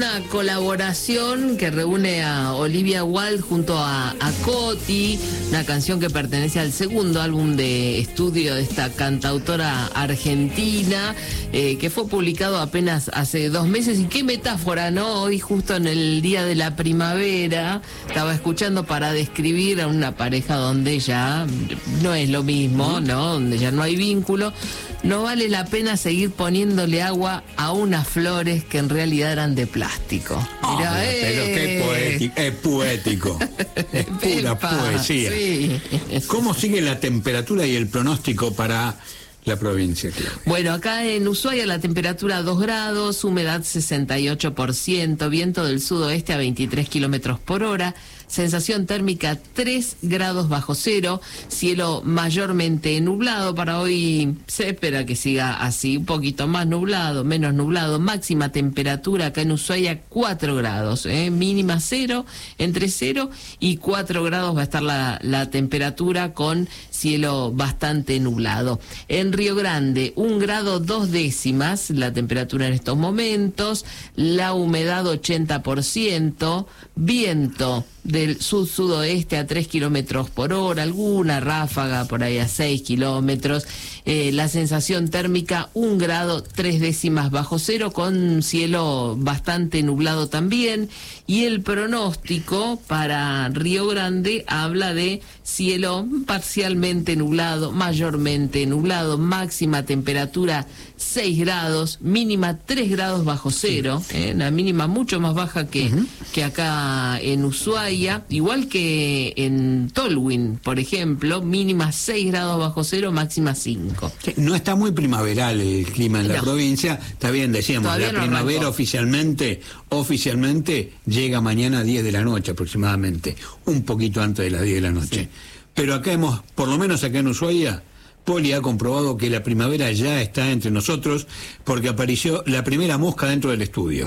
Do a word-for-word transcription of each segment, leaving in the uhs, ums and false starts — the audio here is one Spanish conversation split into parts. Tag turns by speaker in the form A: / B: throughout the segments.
A: Una colaboración que reúne a Olivia Wilde junto a, a Coti, una canción que pertenece al segundo álbum de estudio de esta cantautora argentina, eh, que fue publicado apenas hace dos meses. Y qué metáfora, ¿no? Hoy justo en el día de la primavera estaba escuchando para describir a una pareja donde ya no es lo mismo, ¿no? Donde ya no hay vínculo. No vale la pena seguir poniéndole agua a unas flores que en realidad eran de plástico.
B: Oh,
A: Mirá,
B: pero
A: eh.
B: qué poético, es poético, es pura
A: Epa,
B: poesía.
A: Sí.
B: ¿Cómo sigue la temperatura y el pronóstico para la provincia, Claudia?
A: Bueno, acá en Ushuaia la temperatura dos grados, humedad sesenta y ocho por ciento, viento del sudoeste a veintitrés kilómetros por hora, sensación térmica tres grados bajo cero, cielo mayormente nublado. Para hoy se espera que siga así, un poquito más nublado, menos nublado. Máxima temperatura acá en Ushuaia cuatro grados, ¿eh? Mínima cero, entre cero y cuatro grados va a estar la, la temperatura con cielo bastante nublado. En Río Grande, un grado dos décimas la temperatura en estos momentos, la humedad ochenta por ciento, viento del sud-sudoeste a tres kilómetros por hora, alguna ráfaga por ahí a seis kilómetros, eh, la sensación térmica un grado tres décimas bajo cero, con cielo bastante nublado también. Y el pronóstico para Río Grande habla de cielo parcialmente nublado, mayormente nublado, máxima temperatura seis grados, mínima tres grados bajo cero, eh, la mínima mucho más baja que, uh-huh. que acá en Ushuaia, igual que en Tolwyn, por ejemplo, mínima seis grados bajo cero, máxima cinco.
B: Sí, no está muy primaveral el clima en la
A: no.
B: provincia, está bien, decíamos, Todavía la no primavera arrancó. oficialmente, oficialmente llega mañana a diez de la noche aproximadamente, un poquito antes de las diez de la noche. Sí. Pero acá hemos, por lo menos acá en Ushuaia, Poli ha comprobado que la primavera ya está entre nosotros, porque apareció la primera mosca dentro del estudio.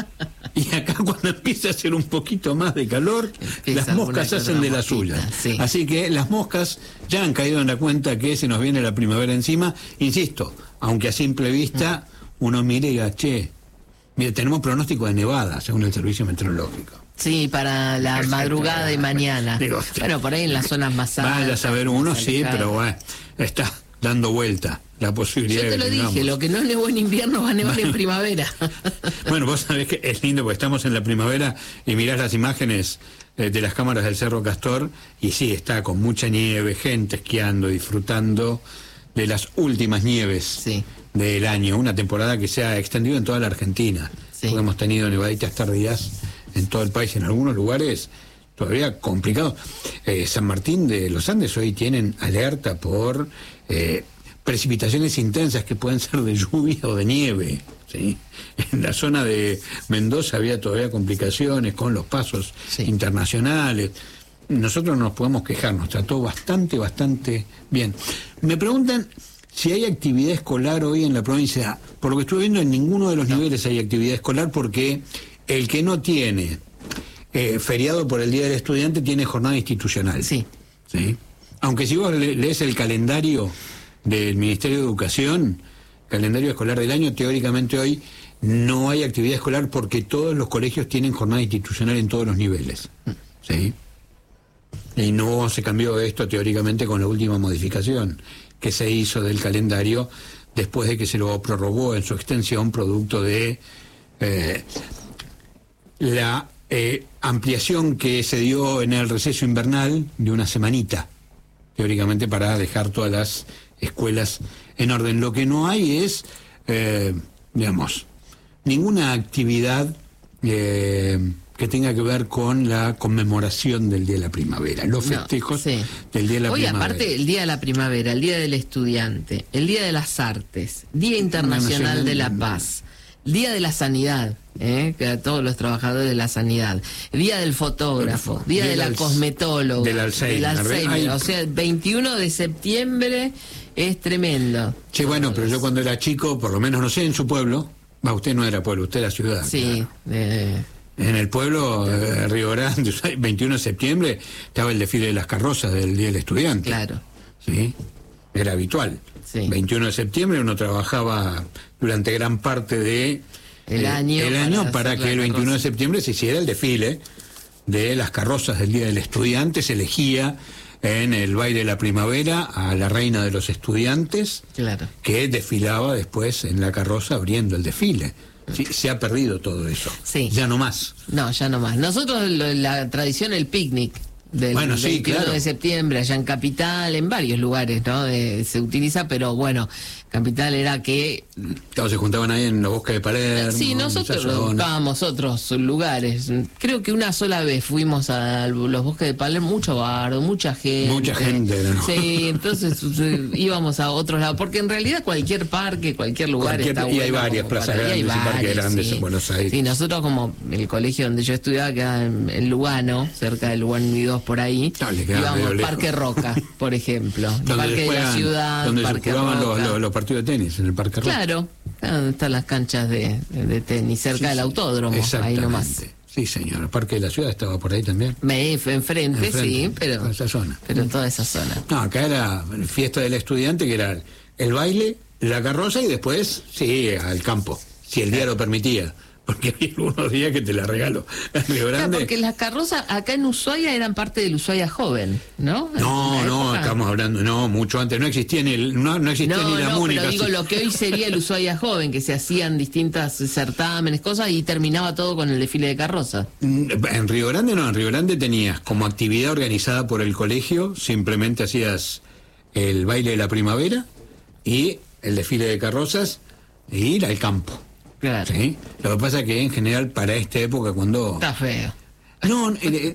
B: Y acá cuando empieza a hacer un poquito más de calor, empieza las moscas hacen de la suya. Sí. Así que las moscas ya han caído en la cuenta que se nos viene la primavera encima. Insisto, aunque a simple vista uno mire y diga, che, mire, tenemos pronóstico de nevada, según el servicio meteorológico.
A: Sí, para la madrugada de mañana. Digo, bueno, por ahí en las zonas más altas.
B: Vaya a saber uno, sí, pero bueno, está dando vuelta la posibilidad.
A: Yo te
B: de
A: lo
B: que
A: dije,
B: tengamos.
A: Lo que no nevó en invierno va a nevar en primavera.
B: Bueno, vos sabés que es lindo porque estamos en la primavera y mirás las imágenes eh, de las cámaras del Cerro Castor y sí, está con mucha nieve, gente esquiando, disfrutando de las últimas nieves sí. del año, una temporada que se ha extendido en toda la Argentina. Sí. Porque hemos tenido nevaditas tardías en todo el país, en algunos lugares todavía complicados. Eh, San Martín de los Andes hoy tienen alerta por eh, precipitaciones intensas que pueden ser de lluvia o de nieve, ¿sí? En la zona de Mendoza había todavía complicaciones con los pasos sí. internacionales. Nosotros no nos podemos quejar, nos trató bastante, bastante bien. Me preguntan si hay actividad escolar hoy en la provincia. Por lo que estuve viendo, en ninguno de los no. niveles hay actividad escolar, porque el que no tiene eh, feriado por el Día del Estudiante tiene jornada institucional.
A: Sí.
B: ¿Sí? Aunque si vos le, lees el calendario del Ministerio de Educación, calendario escolar del año, teóricamente hoy no hay actividad escolar porque todos los colegios tienen jornada institucional en todos los niveles. ¿Sí? Y no se cambió esto teóricamente con la última modificación que se hizo del calendario después de que se lo prorrogó en su extensión producto de eh, la eh, ampliación que se dio en el receso invernal de una semanita, teóricamente para dejar todas las escuelas en orden. Lo que no hay es, eh, digamos, ninguna actividad eh, que tenga que ver con la conmemoración del Día de la Primavera, los festejos no, sí. del Día de la
A: Hoy,
B: Primavera.
A: Aparte, el Día de la Primavera, el Día del Estudiante, el Día de las Artes, Día Internacional de la Paz, Día de la Sanidad, ¿eh? Que a todos los trabajadores de la sanidad, Día del Fotógrafo, Día, Día de la Cosmetóloga,
B: del Alzheimer,
A: del Alzheimer. O sea, el veintiuno de septiembre es tremendo.
B: Che, bueno, pero yo cuando era chico, por lo menos, no sé, en su pueblo, va, usted no era pueblo, usted era ciudad.
A: Sí,
B: claro. eh... En el pueblo, eh, Río Grande, veintiuno de septiembre, estaba el desfile de las carrozas del Día del Estudiante.
A: Claro.
B: ¿Sí? Era habitual. Sí. veintiuno de septiembre uno trabajaba durante gran parte de
A: el año,
B: el año para,
A: para
B: que el veintiuno de septiembre se hiciera el desfile de las carrozas del Día del Estudiante. Se elegía en el baile de la primavera a la reina de los estudiantes,
A: claro,
B: que desfilaba después en la carroza abriendo el desfile. Sí, se ha perdido todo eso.
A: Sí.
B: Ya no más.
A: No, ya no más. Nosotros, lo, la tradición, el picnic del
B: bueno, sí,
A: veintiuno
B: claro.
A: de septiembre, allá en Capital, en varios lugares, ¿no? De, se utiliza, pero bueno, Capital era que...
B: Todos se juntaban ahí en los bosques de Palermo.
A: Sí, nosotros buscábamos otros lugares. Creo que una sola vez fuimos a los bosques de Palermo, mucho bardo, mucha gente.
B: Mucha gente, ¿no?
A: Sí, entonces íbamos a otros lados, porque en realidad cualquier parque, cualquier lugar
B: cualquier,
A: está
B: y
A: bueno.
B: hay varias plazas
A: para,
B: grandes y,
A: y
B: parques grandes
A: sí.
B: en Buenos Aires.
A: Sí, nosotros como el colegio donde yo estudiaba quedaba en, en Lugano, cerca de Lugano y dos por ahí,
B: no,
A: íbamos al Parque Roca, por ejemplo, el Parque de la Ciudad,
B: donde
A: Parque
B: se jugaban
A: Roca.
B: Los, los, los partidos de tenis en el Parque Roca.
A: Claro, donde están las canchas de, de tenis, cerca
B: sí,
A: del
B: sí,
A: autódromo, ahí nomás.
B: Sí, señor. El Parque de la Ciudad estaba por ahí también.
A: Me enfrente, enfrente, sí, pero
B: toda esa zona.
A: Pero toda esa zona.
B: No, acá era fiesta del estudiante, que era el baile, la carroza y después, sí, al campo, si el día lo permitía. Porque había algunos días que te la regalo. En Río Grande.
A: Claro, porque las carrozas acá en Ushuaia eran parte del Ushuaia joven, ¿no?
B: No, no, estamos hablando, no, mucho antes. No existía ni, el, no, no existía
A: no,
B: ni la
A: no,
B: múnica.
A: Pero digo, lo que hoy sería el Ushuaia joven, que se hacían distintas certámenes, cosas, y terminaba todo con el desfile de carroza.
B: En Río Grande no, en Río Grande tenías como actividad organizada por el colegio, simplemente hacías el baile de la primavera y el desfile de carrozas e ir al campo.
A: Claro.
B: ¿Sí? Lo que pasa es que en general para esta época cuando...
A: Está feo.
B: No, eh,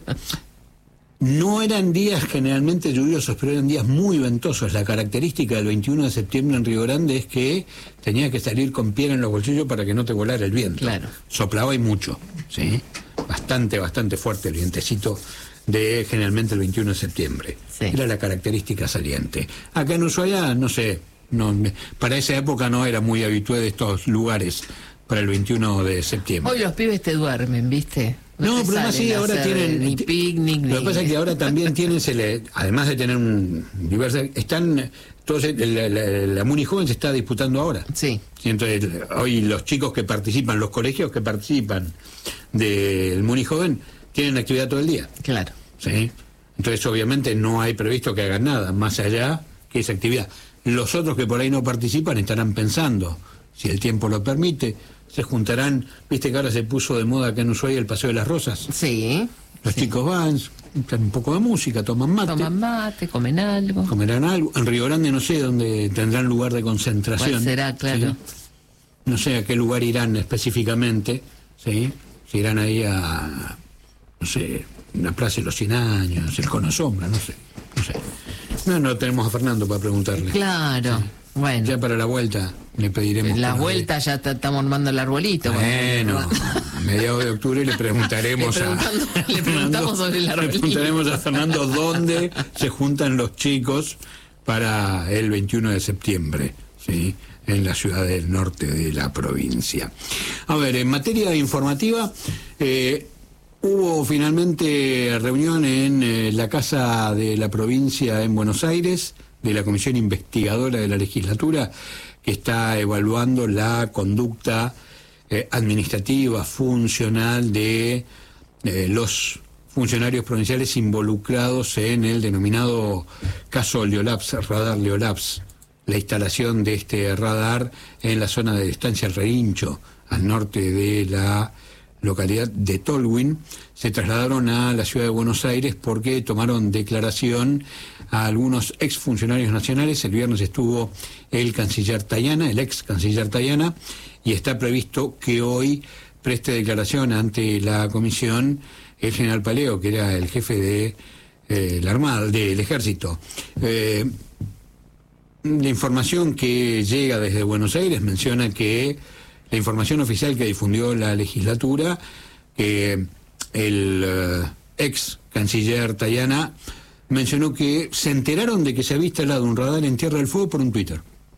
B: no eran días generalmente lluviosos, pero eran días muy ventosos. La característica del veintiuno de septiembre en Río Grande es que tenías que salir con piel en los bolsillos para que no te volara el viento.
A: Claro.
B: Soplaba y mucho, ¿sí? Bastante, bastante fuerte el vientecito de generalmente el veintiuno de septiembre.
A: Sí.
B: Era la característica saliente. Acá en Ushuaia, no sé, no, para esa época no era muy habitual de estos lugares para el veintiuno de septiembre.
A: Hoy los pibes te duermen, ¿viste?
B: No,
A: te
B: pero además
A: salen
B: sí,
A: a
B: ahora
A: hacer
B: tienen...
A: Ni picnic,
B: Lo que
A: ni...
B: pasa es que ahora también tienen, se le, además de tener un diversas... Están, todos, la, la, la Muni Joven se está disputando ahora.
A: Sí.
B: Y entonces, hoy los chicos que participan, los colegios que participan del Muni Joven, tienen actividad todo el día.
A: Claro.
B: ¿Sí? Entonces, obviamente, no hay previsto que hagan nada más allá que esa actividad. Los otros que por ahí no participan estarán pensando, si el tiempo lo permite, se juntarán, viste que ahora se puso de moda acá en Ushuaia el Paseo de las Rosas.
A: Sí.
B: Los
A: sí.
B: chicos van, escuchan un poco de música, toman mate.
A: Toman mate, comen algo.
B: Comerán algo. En Río Grande no sé dónde tendrán lugar de concentración.
A: ¿Cuál será? Claro.
B: ¿Sí? No sé a qué lugar irán específicamente, ¿sí? Si irán ahí a, no sé, la Plaza de los Cien Años, el Cono Sombra, no sé, no sé. No, no tenemos a Fernando para preguntarle.
A: Claro,
B: sí.
A: Bueno.
B: Ya para la vuelta le pediremos.
A: En la vuelta ya estamos armando el arbolito.
B: Bueno, a mediados de octubre le preguntaremos
A: le
B: a...
A: Le preguntamos sobre el arbolito.
B: Le preguntaremos a Fernando dónde se juntan los chicos para el veintiuno de septiembre, ¿sí? En la ciudad del norte de la provincia. A ver, en materia informativa... Eh, Hubo finalmente reunión en eh, la Casa de la Provincia en Buenos Aires, de la Comisión Investigadora de la Legislatura, que está evaluando la conducta eh, administrativa, funcional de eh, los funcionarios provinciales involucrados en el denominado caso Leolabs, radar Leolabs, la instalación de este radar en la zona de Estancia El Rerincho, al norte de la localidad de Tolwyn. Se trasladaron a la ciudad de Buenos Aires porque tomaron declaración a algunos exfuncionarios nacionales. El viernes estuvo el canciller Tayana, el ex canciller Tayana, y está previsto que hoy preste declaración ante la comisión el general Paleo, que era el jefe de eh, la Armada, del Ejército. Eh, la información que llega desde Buenos Aires menciona que la información oficial que difundió la legislatura, que el uh, ex canciller Tayana mencionó que se enteraron de que se había instalado un radar en Tierra del Fuego por un Twitter.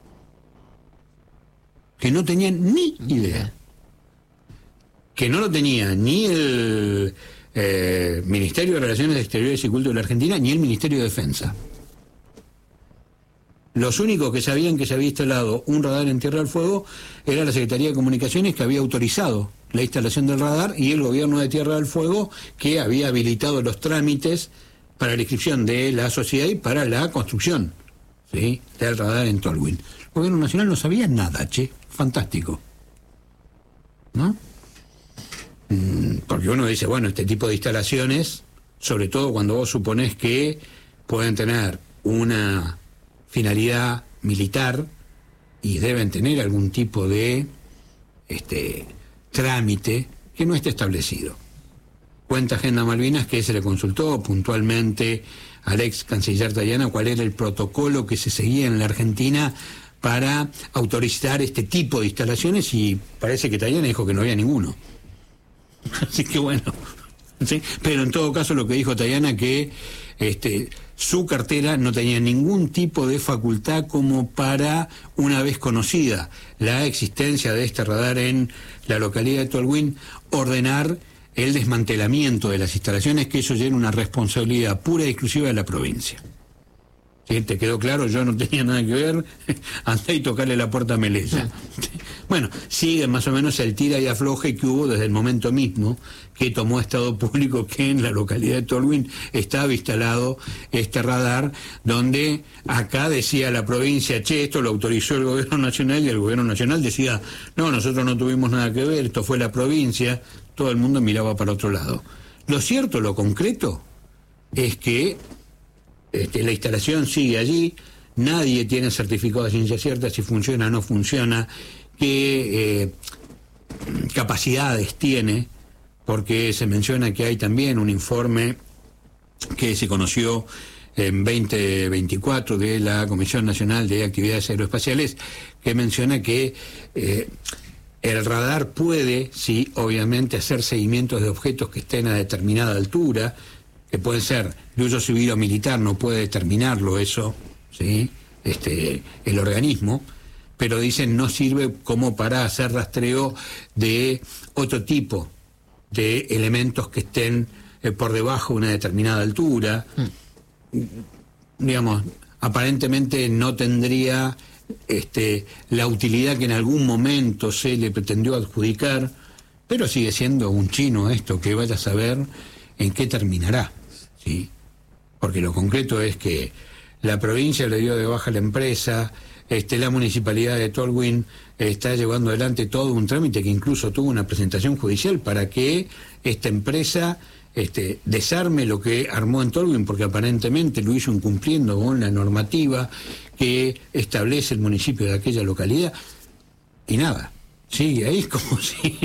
B: Que no tenían ni idea. Que no lo tenía ni el eh, Ministerio de Relaciones Exteriores y Culto de la Argentina, ni el Ministerio de Defensa. Los únicos que sabían que se había instalado un radar en Tierra del Fuego era la Secretaría de Comunicaciones, que había autorizado la instalación del radar, y el gobierno de Tierra del Fuego, que había habilitado los trámites para la inscripción de la sociedad y para la construcción, ¿sí?, del radar en Tolwyn. El gobierno nacional no sabía nada, che, fantástico, ¿no? Mm, porque uno dice, bueno, este tipo de instalaciones, sobre todo cuando vos suponés que pueden tener una finalidad militar y deben tener algún tipo de este trámite que no esté establecido. Cuenta Agenda Malvinas que se le consultó puntualmente al ex canciller Tayana cuál era el protocolo que se seguía en la Argentina para autorizar este tipo de instalaciones, y parece que Tayana dijo que no había ninguno. Así que bueno, ¿sí? Pero en todo caso lo que dijo Tayana, que este su cartera no tenía ningún tipo de facultad como para, una vez conocida la existencia de este radar en la localidad de Tolwyn, ordenar el desmantelamiento de las instalaciones, que eso ya era una responsabilidad pura y exclusiva de la provincia. ¿Sí? ¿Te quedó claro? Yo no tenía nada que ver, andá y tocarle la puerta a Melella. Sí. Bueno, sigue más o menos el tira y afloje que hubo desde el momento mismo que tomó Estado Público que en la localidad de Tolwyn estaba instalado este radar, donde acá decía la provincia, che, esto lo autorizó el gobierno nacional, y el gobierno nacional decía, no, nosotros no tuvimos nada que ver, esto fue la provincia. Todo el mundo miraba para otro lado. Lo cierto, lo concreto, es que este, la instalación sigue allí, nadie tiene certificado de ciencia cierta si funciona o no funciona, qué eh, capacidades tiene, porque se menciona que hay también un informe que se conoció en veinte veinticuatro de la Comisión Nacional de Actividades Aeroespaciales, que menciona que eh, el radar puede, sí, obviamente, hacer seguimientos de objetos que estén a determinada altura, que pueden ser de uso civil o militar, no puede determinarlo eso, ¿sí?, este, el organismo, pero dicen no sirve como para hacer rastreo de otro tipo de elementos que estén eh, por debajo de una determinada altura. Mm. Digamos, aparentemente no tendría este, la utilidad que en algún momento se le pretendió adjudicar, pero sigue siendo un chino esto, que vaya a saber en qué terminará, ¿sí? Porque lo concreto es que la provincia le dio de baja a la empresa, este, la municipalidad de Tolwyn está llevando adelante todo un trámite que incluso tuvo una presentación judicial para que esta empresa este, desarme lo que armó en Tolwyn, porque aparentemente lo hizo incumpliendo con la normativa que establece el municipio de aquella localidad, y nada, sigue ahí como si...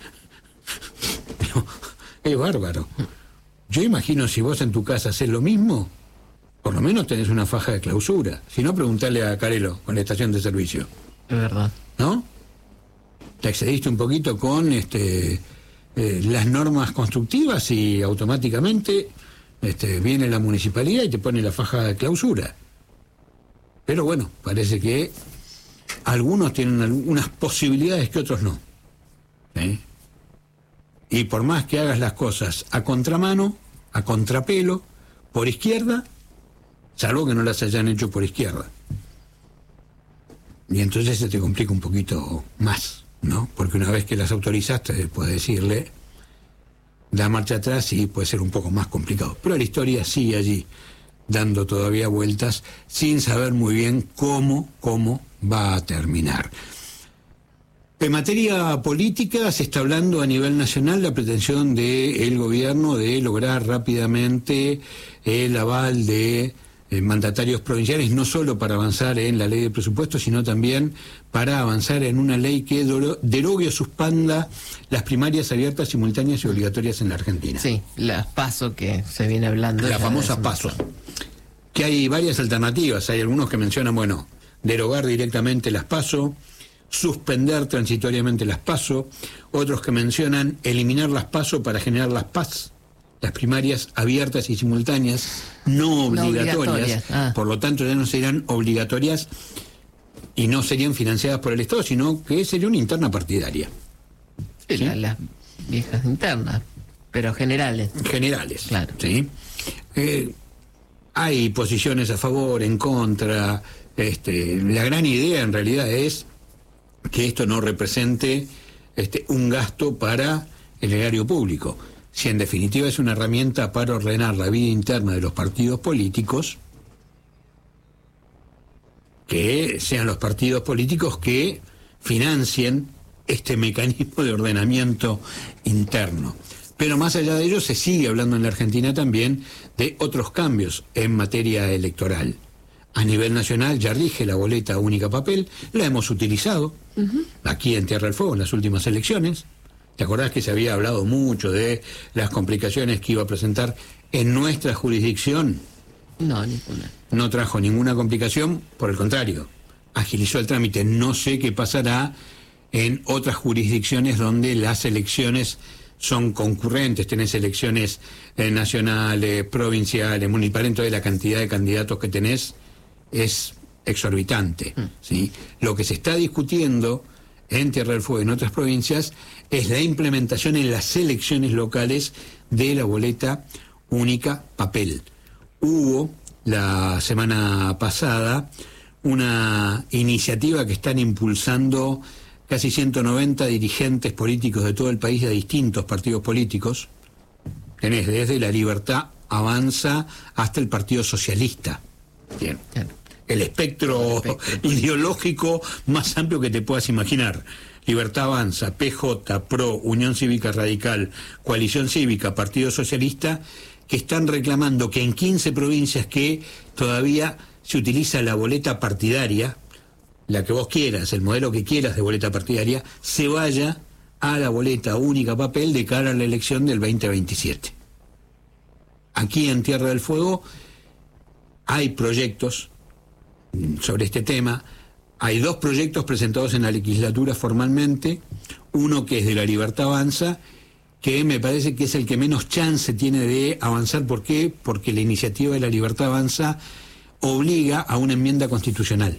B: Pero es bárbaro. Yo imagino, si vos en tu casa haces lo mismo, por lo menos tenés una faja de clausura. Si no, preguntale a Carelo con la estación de servicio.
A: Es verdad.
B: ¿No? Te excediste un poquito con este eh, las normas constructivas y automáticamente este, viene la municipalidad y te pone la faja de clausura. Pero bueno, parece que algunos tienen algunas posibilidades que otros no. ¿Eh? Y por más que hagas las cosas a contramano, a contrapelo, por izquierda, salvo que no las hayan hecho por izquierda. Y entonces se te complica un poquito más, ¿no? Porque una vez que las autorizaste, puedes decirle, da marcha atrás y puede ser un poco más complicado. Pero la historia sigue allí, dando todavía vueltas, sin saber muy bien cómo, cómo va a terminar. En materia política se está hablando a nivel nacional la pretensión del gobierno de lograr rápidamente el aval de eh, mandatarios provinciales, no solo para avanzar en la ley de presupuestos, sino también para avanzar en una ley que derogue o suspenda las primarias abiertas, simultáneas y obligatorias en la Argentina.
A: Sí, las PASO que se viene hablando.
B: La famosa PASO. Que hay varias alternativas. Hay algunos que mencionan, bueno, derogar directamente las PASO, suspender transitoriamente las PASO, otros que mencionan eliminar las PASO para generar las PAS, las primarias abiertas y simultáneas, no obligatorias, no obligatorias. Ah. Por lo tanto ya no serían obligatorias y no serían financiadas por el Estado, sino que sería una interna partidaria.
A: Sí, ¿sí? la, las viejas internas, pero generales.
B: Generales,
A: claro.
B: ¿Sí? Eh, hay posiciones a favor, en contra. Este, la gran idea en realidad es que esto no represente este, un gasto para el erario público. Si en definitiva es una herramienta para ordenar la vida interna de los partidos políticos, que sean los partidos políticos que financien este mecanismo de ordenamiento interno. Pero más allá de ello, se sigue hablando en la Argentina también de otros cambios en materia electoral. A nivel nacional ya rige la boleta única papel, la hemos utilizado uh-huh. aquí en Tierra del Fuego en las últimas elecciones. ¿Te acordás que se había hablado mucho de las complicaciones que iba a presentar en nuestra jurisdicción?
A: No, ninguna.
B: No trajo ninguna complicación, por el contrario, agilizó el trámite. No sé qué pasará en otras jurisdicciones donde las elecciones son concurrentes, tenés elecciones eh, nacionales, provinciales, municipales, entonces la cantidad de candidatos que tenés es exorbitante, mm. ¿sí? Lo que se está discutiendo en Tierra del Fuego y en otras provincias es la implementación en las elecciones locales de la boleta única papel. Hubo la semana pasada una iniciativa que están impulsando casi ciento noventa dirigentes políticos de todo el país de distintos partidos políticos. Tenés desde La Libertad Avanza hasta el Partido Socialista. Bien. El espectro, el espectro ideológico más amplio que te puedas imaginar. Libertad Avanza, P J, PRO, Unión Cívica Radical, Coalición Cívica, Partido Socialista, que están reclamando que en quince provincias que todavía se utiliza la boleta partidaria, la que vos quieras, el modelo que quieras de boleta partidaria, se vaya a la boleta única papel de cara a la elección del veinte veintisiete. Aquí en Tierra del Fuego hay proyectos sobre este tema. Hay dos proyectos presentados en la legislatura formalmente, uno que es de La Libertad Avanza, que me parece que es el que menos chance tiene de avanzar. ¿Por qué? Porque la iniciativa de La Libertad Avanza obliga a una enmienda constitucional.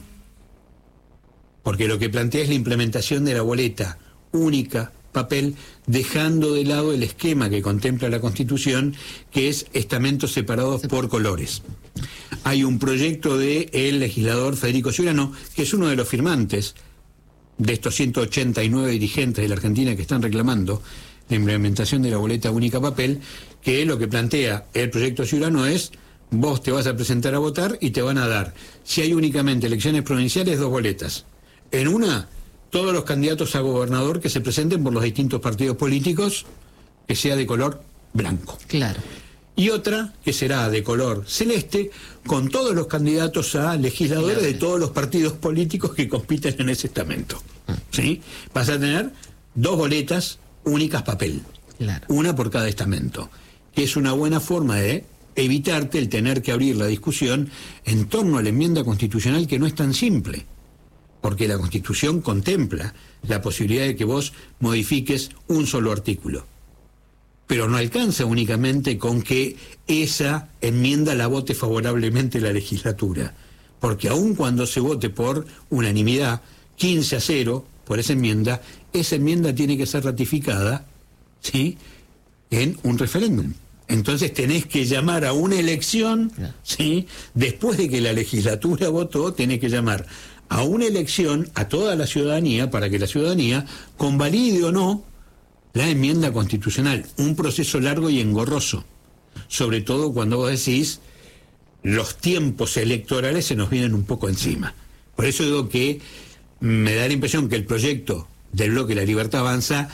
B: Porque lo que plantea es la implementación de la boleta única papel, dejando de lado el esquema que contempla la Constitución, que es estamentos separados por colores. Hay un proyecto de el legislador Federico Ciurano, que es uno de los firmantes de estos ciento ochenta y nueve dirigentes de la Argentina que están reclamando la implementación de la boleta única papel, que lo que plantea el proyecto Ciurano es: vos te vas a presentar a votar y te van a dar, si hay únicamente elecciones provinciales, dos boletas. En una, todos los candidatos a gobernador que se presenten por los distintos partidos políticos, que sea de color blanco.
A: Claro. Y
B: otra, que será de color celeste, con todos los candidatos a legisladores claro. de todos los partidos políticos que compiten en ese estamento. ¿Sí? Vas a tener dos boletas únicas papel. Claro. Una por cada estamento. Que es una buena forma de evitarte el tener que abrir la discusión en torno a la enmienda constitucional, que no es tan simple. Porque la Constitución contempla la posibilidad de que vos modifiques un solo artículo. Pero no alcanza únicamente con que esa enmienda la vote favorablemente la legislatura. Porque aun cuando se vote por unanimidad, quince a cero, por esa enmienda, esa enmienda tiene que ser ratificada, ¿sí?, en un referéndum. Entonces tenés que llamar a una elección, ¿sí?, después de que la legislatura votó, tenés que llamar a una elección a toda la ciudadanía para que la ciudadanía convalide o no la enmienda constitucional. Un proceso largo y engorroso, sobre todo cuando vos decís los tiempos electorales se nos vienen un poco encima. Por eso digo que me da la impresión que el proyecto del bloque La Libertad Avanza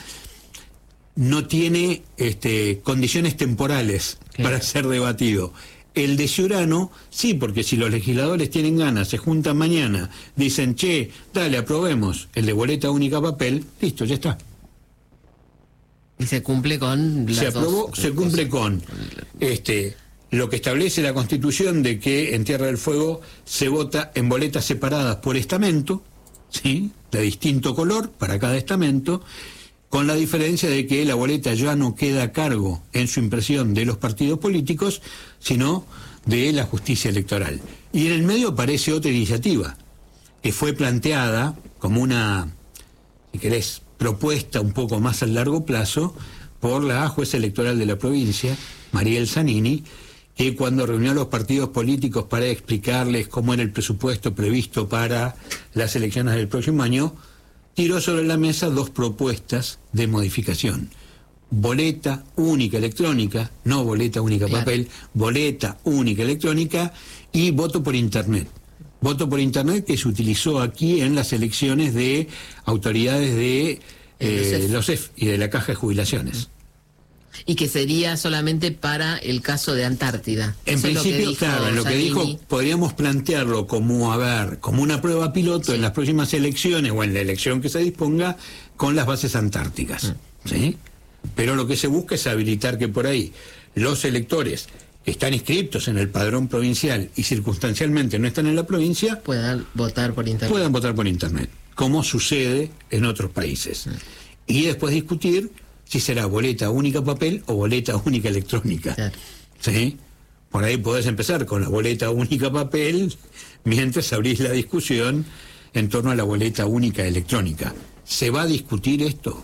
B: no tiene este, condiciones temporales claro. para ser debatido. El de Ciurano, sí, porque si los legisladores tienen ganas, se juntan mañana, dicen, che, dale, aprobemos el de boleta única papel, listo, ya está.
A: Y se cumple con las
B: se aprobó,
A: dos
B: se cumple con este lo que establece la Constitución de que en Tierra del Fuego se vota en boletas separadas por estamento, ¿sí?, de distinto color para cada estamento, con la diferencia de que la boleta ya no queda a cargo en su impresión de los partidos políticos, sino de la justicia electoral. Y en el medio aparece otra iniciativa, que fue planteada como una, si querés, propuesta un poco más a largo plazo por la jueza electoral de la provincia, Mariel Zanini, que cuando reunió a los partidos políticos para explicarles cómo era el presupuesto previsto para las elecciones del próximo año, tiró sobre la mesa dos propuestas de modificación. Boleta única electrónica, no boleta única
A: Claro.
B: papel, boleta única electrónica y voto por internet. Voto por internet que se utilizó aquí en las elecciones de autoridades de eh, los E F y de la Caja de Jubilaciones.
A: Y que sería solamente para el caso de Antártida.
B: En
A: Eso es lo que
B: principio,
A: dijo
B: claro, en lo que
A: Zanini.
B: dijo, podríamos plantearlo como, a ver, como una prueba piloto en las próximas elecciones o en la elección que se disponga con las bases antárticas, ¿sí? Pero lo que se busca es habilitar que por ahí los electores que están inscritos en el padrón provincial y circunstancialmente no están en la provincia
A: Puedan votar por internet.
B: puedan votar por internet, como sucede en otros países. Y después discutir si será boleta única papel o boleta única electrónica.
A: Claro.
B: ¿Sí? Por ahí podés empezar con la boleta única papel mientras abrís la discusión en torno a la boleta única electrónica. ¿Se va a discutir esto?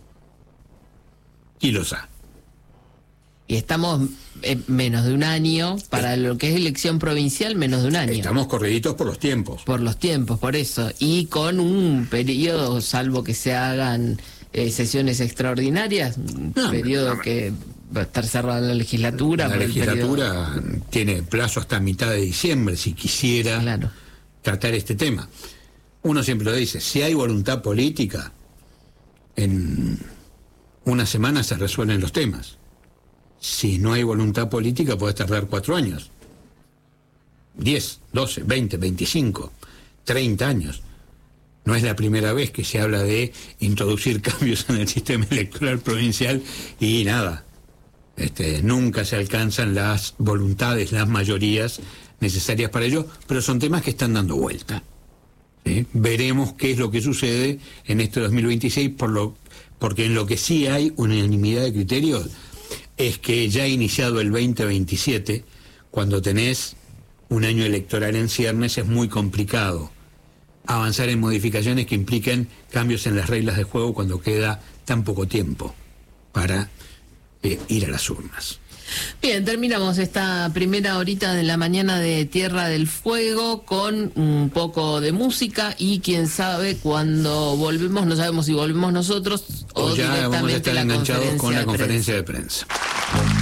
B: Y lo sabe.
A: Y estamos en menos de un año, para lo que es elección provincial, menos de un año.
B: Estamos corriditos por los tiempos.
A: Por los tiempos, por eso. Y con un periodo, salvo que se hagan eh, sesiones extraordinarias, un
B: No,
A: periodo
B: no, no.
A: que va a estar cerrada la legislatura.
B: La
A: por el
B: legislatura
A: periodo-
B: tiene plazo hasta mitad de diciembre si quisiera
A: Claro.
B: tratar este tema. Uno siempre lo dice, si hay voluntad política, en una semana se resuelven los temas. Si no hay voluntad política, puede tardar cuatro años, diez, doce, veinte, veinticinco, treinta años. No es la primera vez que se habla de introducir cambios en el sistema electoral provincial y nada, este, nunca se alcanzan las voluntades, las mayorías necesarias para ello, pero son temas que están dando vuelta. ¿Sí? Veremos qué es lo que sucede en este dos mil veintiséis, por lo, porque en lo que sí hay unanimidad de criterios es que ya ha iniciado el veinte veintisiete, cuando tenés un año electoral en ciernes, es muy complicado avanzar en modificaciones que impliquen cambios en las reglas de juego cuando queda tan poco tiempo para eh, ir a las urnas.
A: Bien, terminamos esta primera horita de la mañana de Tierra del Fuego con un poco de música y quién sabe cuando volvemos, no sabemos si volvemos nosotros o,
B: O ya vamos a
A: directamente
B: estar
A: la
B: enganchados con la
A: de
B: conferencia de prensa.